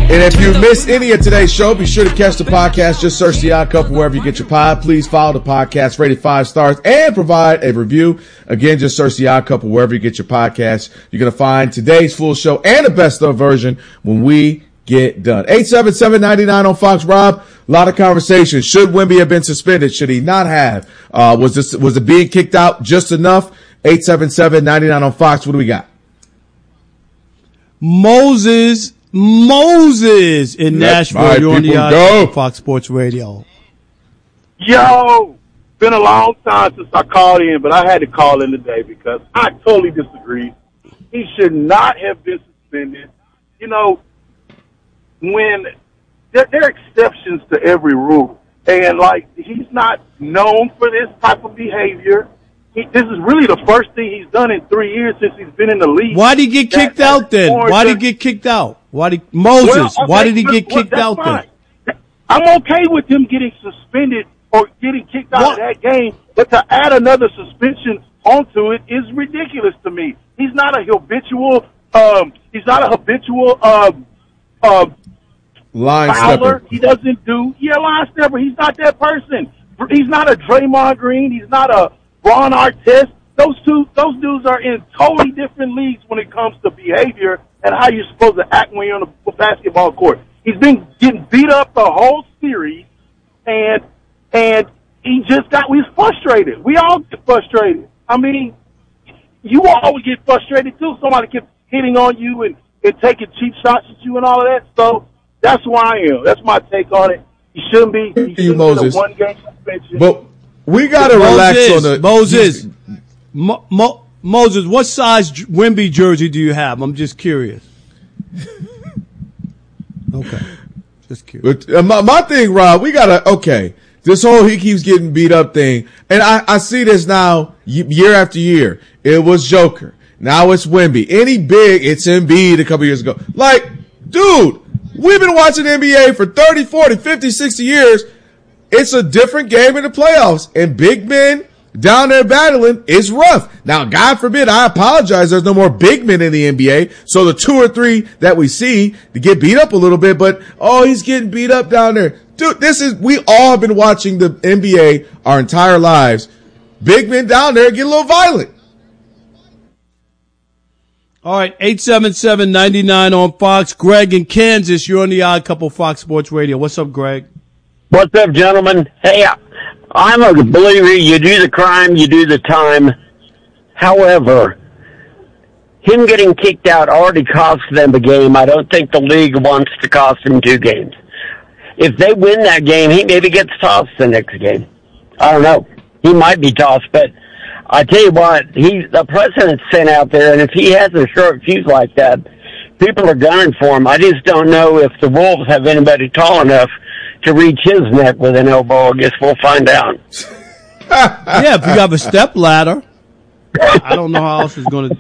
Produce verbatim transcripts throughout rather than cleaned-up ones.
And if you missed any of today's show, be sure to catch the podcast. Just search The Odd Couple wherever you get your pod. Please follow the podcast, rate it five stars, and provide a review. Again, just search The Odd Couple wherever you get your podcast. You're going to find today's full show and the best of version when we get done. eight seven seven, nine nine on Fox. Rob, a lot of conversation. Should Wemby have been suspended? Should he not have? Uh, was this, was it being kicked out just enough? eight seven seven, nine nine on Fox. What do we got? Moses, Moses in Let Nashville. You're on the go. uh, Fox Sports Radio. Yo, been a long time since I called in, but I had to call in today because I totally disagree. He should not have been suspended. You know, when there, there are exceptions to every rule, and like he's not known for this type of behavior. He, this is really the first thing he's done in three years since he's been in the league. Why did he get kicked that, out then? Why did he get kicked out? Why did Moses? Well, okay, why did he get kicked well, out fine. then? I'm okay with him getting suspended or getting kicked out what? of that game, but to add another suspension onto it is ridiculous to me. He's not a habitual. Um, he's not a habitual. Um, uh, line fouler. stepper. He doesn't do. Yeah, line stepper. He's not that person. He's not a Draymond Green. He's not a Ron Artest. Those two, those dudes are in totally different leagues when it comes to behavior and how you're supposed to act when you're on a basketball court. He's been getting beat up the whole series, and and he just got. We was frustrated. We all get frustrated. I mean, you all would get frustrated too. Somebody kept hitting on you and, and taking cheap shots at you and all of that. So that's why I am. That's my take on it. He shouldn't be. He shouldn't Moses. be a one game suspension. But we got to relax on the Moses. Mo, Mo, Moses, what size Wemby jersey do you have? I'm just curious. Okay, just curious. But, uh, my, my thing, Rob, we gotta okay. This whole he keeps getting beat up thing, and I, I see this now year after year. It was Joker, now it's Wemby. Any big, it's Embiid a couple years ago. Like, dude, we've been watching N B A for thirty, forty, fifty, sixty years. It's a different game in the playoffs, and big men down there battling is rough. Now, God forbid, I apologize. There's no more big men in the N B A. So the two or three that we see to get beat up a little bit, but oh, he's getting beat up down there. Dude, this is, we all have been watching the N B A our entire lives. Big men down there get a little violent. All right, eight seven seven, nine nine on Fox. Greg in Kansas, you're on the Odd Couple Fox Sports Radio. What's up, Greg? What's up, gentlemen? Hey, I'm a believer you do the crime, you do the time. However, him getting kicked out already cost them a game. I don't think the league wants to cost him two games. If they win that game, he maybe gets tossed the next game. I don't know. He might be tossed, but I tell you what, he the president's sent out there, and if he has a short fuse like that, people are gunning for him. I just don't know if the Wolves have anybody tall enough to reach his neck with an elbow. I guess we'll find out. Yeah, if you have a step ladder, I don't know how else it's going to.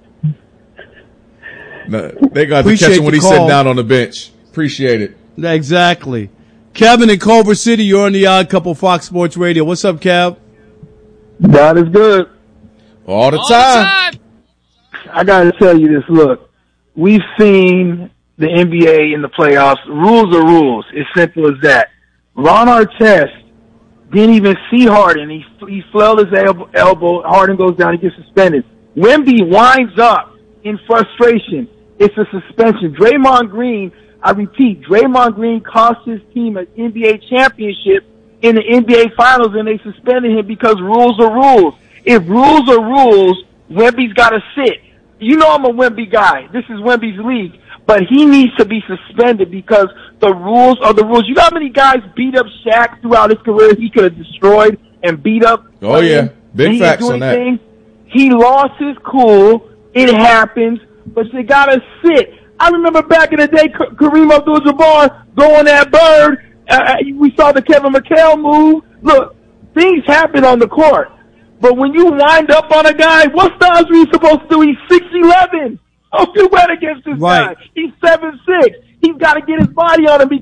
No, they got to catch him when he's sitting down on the bench. Appreciate it. Exactly. Kevin in Culver City, you're on the Odd Couple Fox Sports Radio. What's up, Kev? God is good. All the All time. the time. I got to tell you this. Look, we've seen the N B A in the playoffs. Rules are rules. It's simple as that. Ron Artest didn't even see Harden. He he flailed his elbow, elbow. Harden goes down. He gets suspended. Wemby winds up in frustration. It's a suspension. Draymond Green, I repeat, Draymond Green cost his team an N B A championship in the N B A Finals, and they suspended him because rules are rules. If rules are rules, Wemby's got to sit. You know I'm a Wemby guy. This is Wemby's league. But he needs to be suspended because the rules are the rules. You know how many guys beat up Shaq throughout his career he could have destroyed and beat up? Oh, yeah. Big facts on that. He lost his cool. It happens. But you got to sit. I remember back in the day, Kareem Abdul-Jabbar going at Bird. Uh, we saw the Kevin McHale move. Look, things happen on the court. But when you wind up on a guy, what styles are you supposed to do? He's six eleven. Oh, you went against this right. guy. He's seven six. He's got to get his body on him because